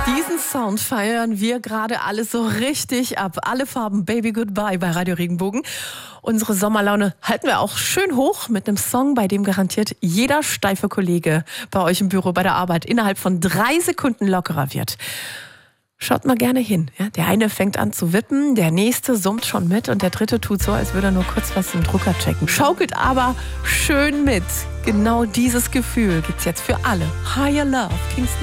Diesen Sound feiern wir gerade alle so richtig ab. Alle Farben Baby Goodbye bei Radio Regenbogen. Unsere Sommerlaune halten wir auch schön hoch mit einem Song, bei dem garantiert jeder steife Kollege bei euch im Büro, bei der Arbeit innerhalb von 3 Sekunden lockerer wird. Schaut mal gerne hin. Ja? Der eine fängt an zu wippen, der nächste summt schon mit und der dritte tut so, als würde er nur kurz was im Drucker checken. Schaukelt aber schön mit. Genau dieses Gefühl gibt's jetzt für alle. Higher Love, Kingston.